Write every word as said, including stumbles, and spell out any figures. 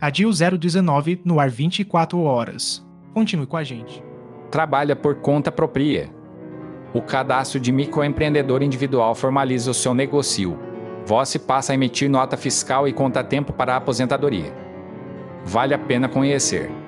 Adil zero dezenove, no ar vinte e quatro horas. Continue com a gente. Trabalha por conta própria. O cadastro de microempreendedor individual formaliza o seu negócio. Você passa a emitir nota fiscal e conta tempo para a aposentadoria. Vale a pena conhecer.